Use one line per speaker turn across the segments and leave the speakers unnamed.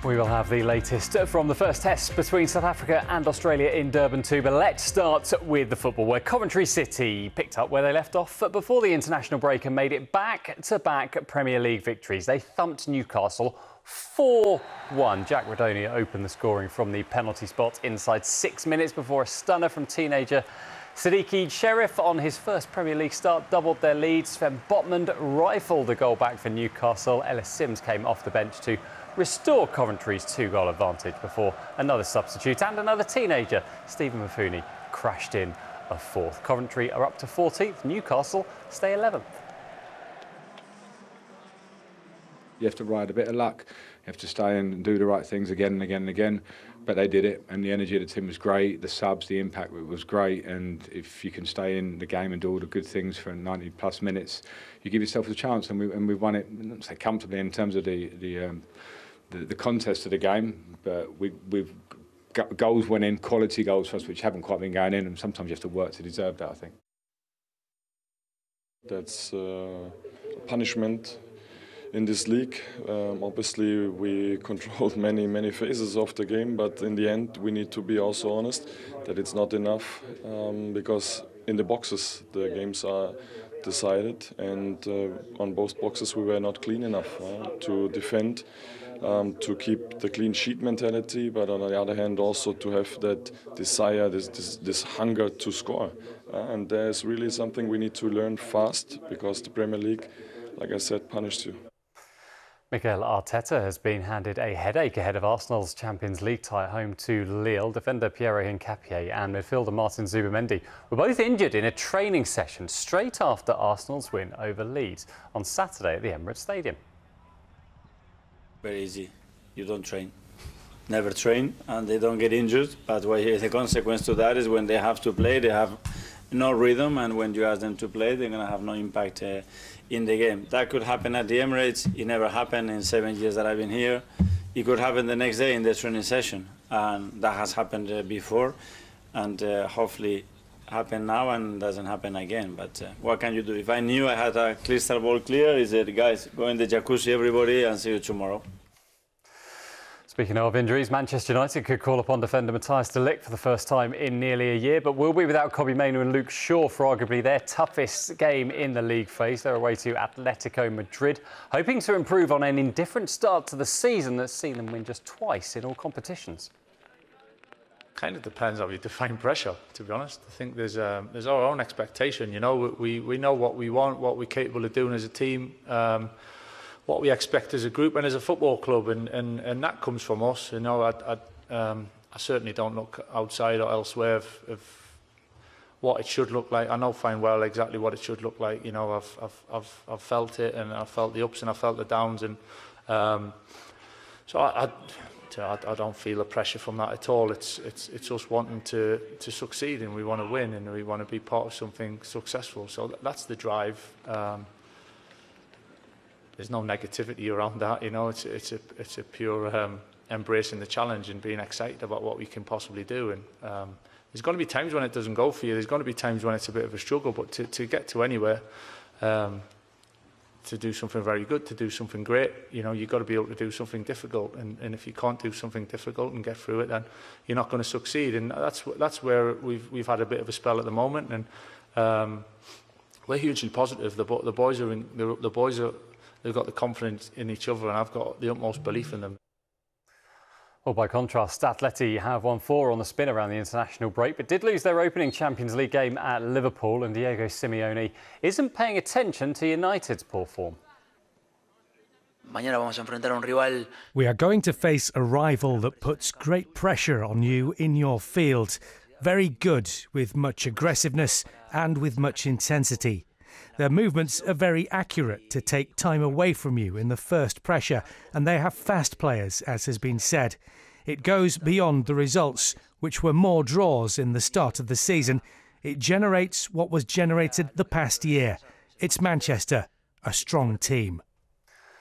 We will have the latest from the first test between South Africa and Australia in Durban too, but let's start with the football, where Coventry City picked up where they left off before the international break and made it back-to-back Premier League victories. They thumped Newcastle 4-1. Jack Rhodonia opened the scoring from the penalty spot inside 6 minutes before a stunner from teenager Sadiq Sheriff on his first Premier League start doubled their lead. Sven Botman rifled a goal back for Newcastle. Ellis Sims came off the bench to restore Coventry's 2-goal advantage before another substitute and another teenager, Stephen Mafuni, crashed in a fourth. Coventry are up to 14th. Newcastle stay 11th.
You have to ride a bit of luck. You have to stay in and do the right things again and again and again. But they did it, and the energy of the team was great. The subs, the impact was great. And if you can stay in the game and do all the good things for 90-plus minutes, you give yourself a chance. And we've won it, not say comfortably in terms of the contest of the game, but we've got goals went in, quality goals for us, which haven't quite been going in. And sometimes you have to work to deserve that, I think.
That's a punishment in this league. Obviously we controlled many phases of the game, but in the end we need to be also honest that it's not enough, because in the boxes the games are decided, and on both boxes we were not clean enough to defend, to keep the clean sheet mentality, but on the other hand also to have that desire, this hunger to score. And there's really something we need to learn fast, because the Premier League, like I said, punished you.
Mikel Arteta has been handed a headache ahead of Arsenal's Champions League tie at home to Lille. Defender Pierre Hincapié and midfielder Martin Zubimendi were both injured in a training session straight after Arsenal's win over Leeds on Saturday at the Emirates Stadium.
Very easy. You don't train. Never train, and they don't get injured. But the consequence to that is when they have to play, they have no rhythm, and when you ask them to play, they're going to have no impact in the game. That could happen at the Emirates. It never happened in 7 years that I've been here. It could happen the next day in the training session, and that has happened before, and hopefully happen now and doesn't happen again. But what can you do? If I knew I had a crystal ball clear, I said, guys, go in the jacuzzi, everybody, and see you tomorrow.
Speaking of injuries, Manchester United could call upon defender Matthijs de Ligt for the first time in nearly a year, but will be without Kobbie Mainoo and Luke Shaw for arguably their toughest game in the league phase. They're away to Atletico Madrid, hoping to improve on an indifferent start to the season that's seen them win just twice in all competitions.
Kind of depends how you define pressure, to be honest. I think there's our own expectation. You know, we know what we want, what we're capable of doing as a team. What we expect as a group and as a football club, and that comes from us. You know, I certainly don't look outside or elsewhere of what it should look like. I know fine well exactly what it should look like. You know, I've felt it, and I've felt the ups and I've felt the downs, and so I don't feel the pressure from that at all. It's us wanting to succeed, and we want to win, and we want to be part of something successful. So that's the drive. There's no negativity around that, you know. It's a pure embracing the challenge and being excited about what we can possibly do. And there's going to be times when it doesn't go for you. There's going to be times when it's a bit of a struggle. But to get to anywhere, to do something very good, to do something great, you know, you've got to be able to do something difficult. And if you can't do something difficult and get through it, then you're not going to succeed. And that's where we've had a bit of a spell at the moment. And we're hugely positive. The boys are. They've got the confidence in each other, and I've got the utmost belief in them.
Well, by contrast, Atleti have won 4 on the spin around the international break, but did lose their opening Champions League game at Liverpool, and Diego Simeone isn't paying attention to United's poor form.
We are going to face a rival that puts great pressure on you in your field. Very good, with much aggressiveness and with much intensity. Their movements are very accurate to take time away from you in the first pressure, and they have fast players, as has been said. It goes beyond the results, which were more draws in the start of the season. It generates what was generated the past year. It's Manchester, a strong team.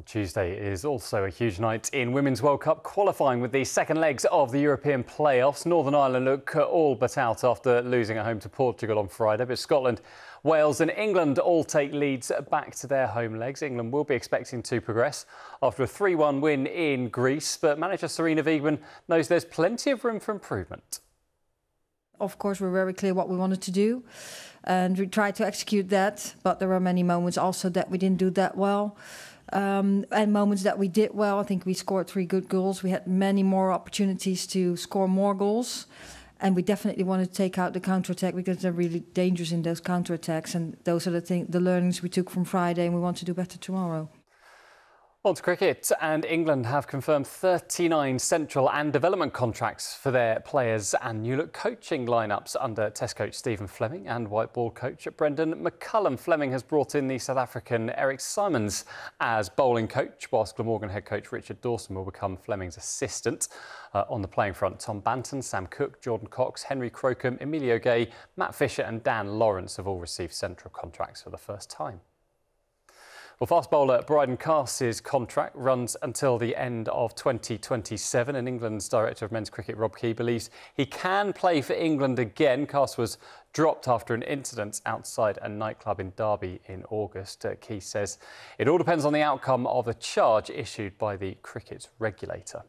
Tuesday is also a huge night in Women's World Cup qualifying with the second legs of the European playoffs. Northern Ireland look all but out after losing at home to Portugal on Friday, but Scotland, Wales and England all take leads back to their home legs. England will be expecting to progress after a 3-1 win in Greece, but manager Sarina Wiegman knows there's plenty of room for improvement.
Of course, we're very clear what we wanted to do and we tried to execute that, but there were many moments also that we didn't do that well. And moments that we did well. I think we scored 3 good goals. We had many more opportunities to score more goals. And we definitely want to take out the counter-attack because they're really dangerous in those counter-attacks. And those are the learnings we took from Friday, and we want to do better tomorrow.
On to cricket, and England have confirmed 39 central and development contracts for their players and new look coaching lineups under Test coach Stephen Fleming and white ball coach Brendan McCullum. Fleming has brought in the South African Eric Simons as bowling coach, whilst Glamorgan head coach Richard Dawson will become Fleming's assistant. On the playing front, Tom Banton, Sam Cook, Jordan Cox, Henry Crocombe, Emilio Gay, Matt Fisher and Dan Lawrence have all received central contracts for the first time. Well, fast bowler Bryden Cass's contract runs until the end of 2027, and England's director of men's cricket, Rob Key, believes he can play for England again. Cass was dropped after an incident outside a nightclub in Derby in August. Key says it all depends on the outcome of a charge issued by the cricket regulator.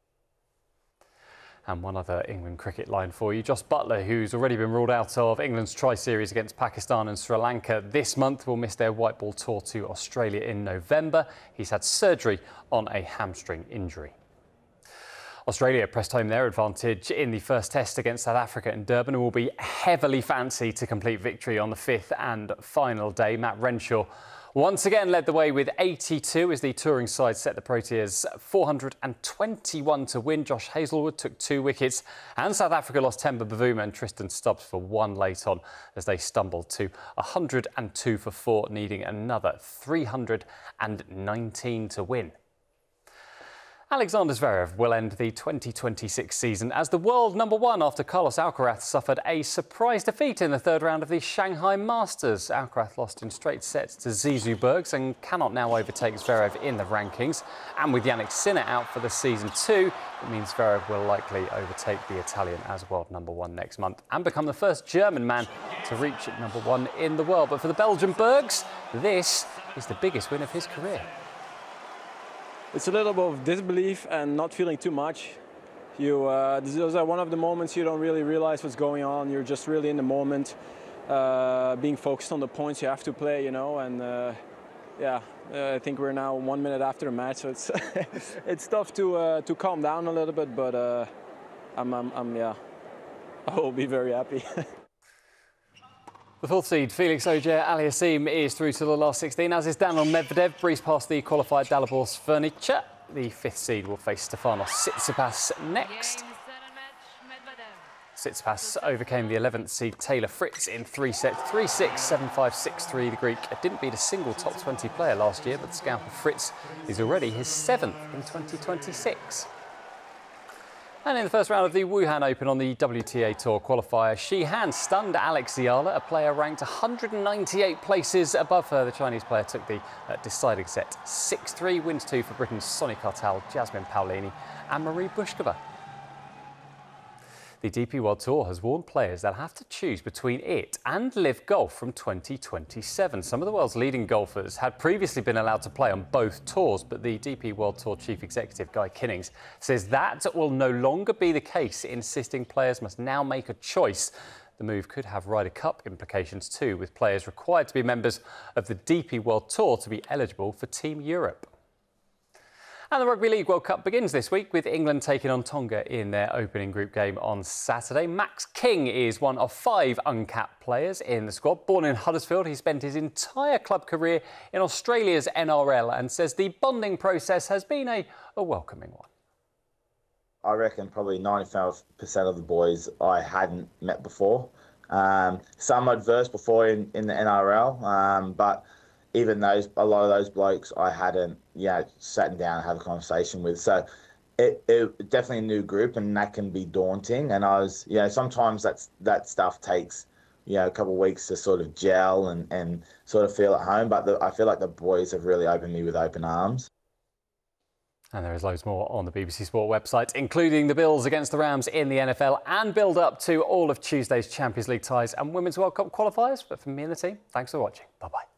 And one other England cricket line for you. Jos Buttler, who's already been ruled out of England's tri-series against Pakistan and Sri Lanka this month, will miss their white ball tour to Australia in November. He's had surgery on a hamstring injury. Australia pressed home their advantage in the first test against South Africa in Durban and will be heavily fancy to complete victory on the 5th and final day. Matt Renshaw once again led the way with 82 as the touring side set the Proteas 421 to win. Josh Hazlewood took 2 wickets and South Africa lost Temba Bavuma and Tristan Stubbs for 1 late on as they stumbled to 102 for 4, needing another 319 to win. Alexander Zverev will end the 2026 season as the world #1 after Carlos Alcaraz suffered a surprise defeat in the 3rd round of the Shanghai Masters. Alcaraz lost in straight sets to Zizou Bergs and cannot now overtake Zverev in the rankings. And with Jannik Sinner out for the season too, it means Zverev will likely overtake the Italian as world #1 next month and become the first German man to reach #1 in the world. But for the Belgian Bergs, this is the biggest win of his career.
It's a little bit of disbelief and not feeling too much. Those are one of the moments you don't really realize what's going on. You're just really in the moment, being focused on the points you have to play, you know. And I think we're now 1 minute after the match, so it's it's tough to calm down a little bit. But I will be very happy.
The 4th seed, Felix Auger-Aliassime, is through to the last 16, as is Daniil Medvedev, breezed past the qualified Dalibor Svernich. The 5th seed will face Stefanos Tsitsipas next. Tsitsipas overcame the 11th seed Taylor Fritz in 3 sets, 3-6, 7-5, 6-3. The Greek didn't beat a single top 20 player last year, but the scalper Fritz is already his 7th in 2026. And in the first round of the Wuhan Open on the WTA Tour qualifier, Shihan stunned Alex Ziyala, a player ranked 198 places above her. The Chinese player took the deciding set 6-3, wins 2 for Britain's Sonia Cartal, Jasmine Paolini and Marie Bushkova. The DP World Tour has warned players they'll have to choose between it and LIV Golf from 2027. Some of the world's leading golfers had previously been allowed to play on both tours, but the DP World Tour Chief Executive Guy Kinnings says that will no longer be the case, insisting players must now make a choice. The move could have Ryder Cup implications too, with players required to be members of the DP World Tour to be eligible for Team Europe. And the Rugby League World Cup begins this week with England taking on Tonga in their opening group game on Saturday. Max King is one of 5 uncapped players in the squad. Born in Huddersfield, he spent his entire club career in Australia's NRL and says the bonding process has been a welcoming one.
I reckon probably 95% of the boys I hadn't met before. Some I'd versed before in the NRL, but even a lot of those blokes I hadn't, sat down and had a conversation with. So it definitely a new group, and that can be daunting. And I was, sometimes that stuff takes, a couple of weeks to sort of gel and sort of feel at home. But I feel like the boys have really opened me with open arms.
And there is loads more on the BBC Sport website, including the Bills against the Rams in the NFL and build up to all of Tuesday's Champions League ties and Women's World Cup qualifiers. But from me and the team, thanks for watching. Bye-bye.